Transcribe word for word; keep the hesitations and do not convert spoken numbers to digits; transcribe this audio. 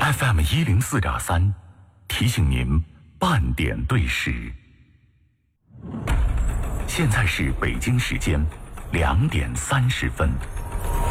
F M 一零四点三，提醒您半点对时。现在是北京时间两点三十分。